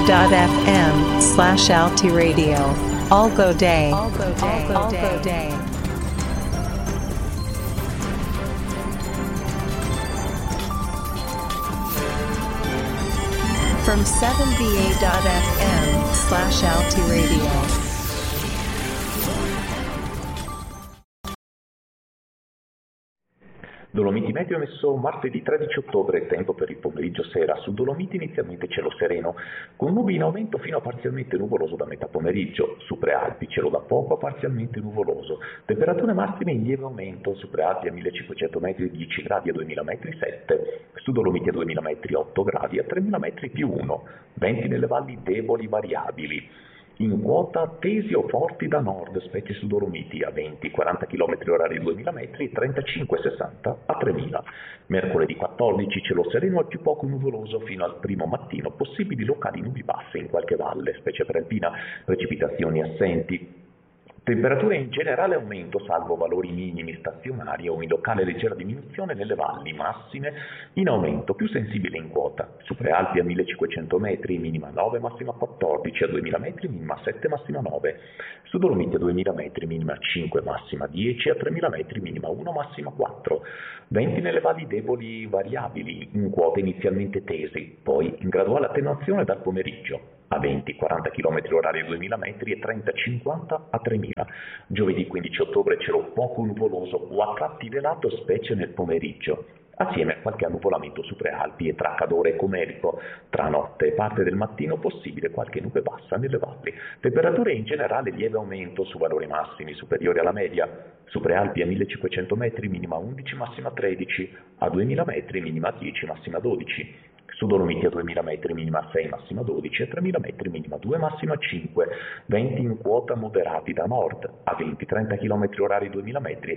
anchor.fm/Alti Radio. All go day. From 7va.fm/Alti Radio. Dolomiti Meteo emesso martedì 13 ottobre, tempo per il pomeriggio sera. Su Dolomiti inizialmente cielo sereno, con nubi in aumento fino a parzialmente nuvoloso da metà pomeriggio. Su Prealpi cielo da poco a parzialmente nuvoloso. Temperature massime in lieve aumento, su Prealpi a 1500 metri 10 gradi, a 2000 metri 7, su Dolomiti a 2000 metri 8 gradi, a 3000 metri più 1. Venti nelle valli deboli variabili. In quota tesi o forti da nord, specie su Dolomiti a 20-40 km/h 2000 metri, 35-60 a 3000. Mercoledì 14 cielo sereno al più poco nuvoloso fino al primo mattino, possibili locali nubi basse in qualche valle, specie prealpina, precipitazioni assenti. Temperature in generale aumento, salvo valori minimi stazionari o in locale leggera diminuzione nelle valli, massime in aumento, più sensibile in quota. Su Prealpi a 1500 metri, minima 9, massima 14, a 2000 metri, minima 7, massima 9. Su Dolomiti a 2000 metri, minima 5, massima 10, a 3000 metri, minima 1, massima 4. Venti nelle valli deboli variabili, in quote inizialmente tesi, poi in graduale attenuazione dal pomeriggio. A 20-40 km/h 2000 metri e 30-50 a 3000. Giovedì 15 ottobre cielo poco nuvoloso o a tratti velato, specie nel pomeriggio, assieme a qualche annuvolamento su Prealpi e tra Cadore e Comerico. Tra notte e parte del mattino possibile qualche nube bassa nelle valli. Temperature in generale lieve aumento su valori massimi superiori alla media. Su Prealpi a 1500 metri minima 11, massima 13, a 2000 metri minima 10, massima 12. Su Dolomiti a 2000 metri minima 6, massima 12, a 3000 metri minima 2, massima 5, venti in quota moderati da nord, a 20-30 km/h 2000 metri e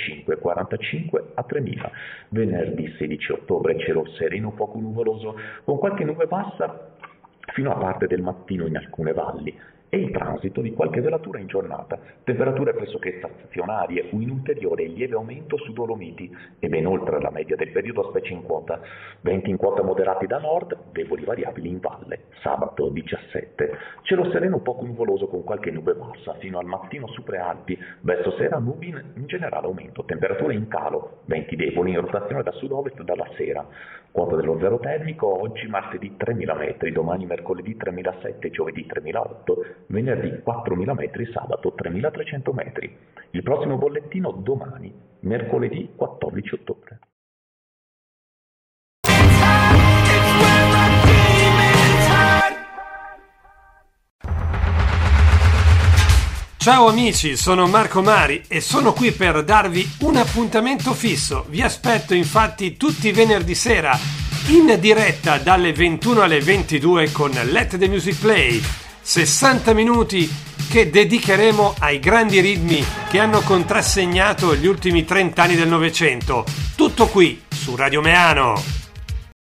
35-45 a 3000. Venerdì 16 ottobre cielo sereno poco nuvoloso, con qualche nube bassa fino a parte del mattino in alcune valli, e il transito di qualche velatura in giornata. Temperature pressoché stazionarie, un ulteriore lieve aumento su Dolomiti e ben oltre la media del periodo, specie in quota. Venti in quota moderati da nord, deboli variabili in valle. Sabato 17, cielo sereno poco nuvoloso con qualche nube bassa fino al mattino su Prealpi, verso sera nubi in generale aumento. Temperature in calo, venti deboli in rotazione da sud-ovest dalla sera. Quota dello zero termico oggi martedì 3000 metri, domani mercoledì 3007, giovedì 3008, venerdì 4000 metri, sabato 3300 metri. Il prossimo bollettino domani, mercoledì 14 ottobre. Ciao amici, sono Marco Mari e sono qui per darvi un appuntamento fisso. Vi aspetto infatti tutti i venerdì sera in diretta dalle 21 alle 22 con Let the Music Play. 60 minuti che dedicheremo ai grandi ritmi che hanno contrassegnato gli ultimi 30 anni del Novecento. Tutto qui su Radio Meano.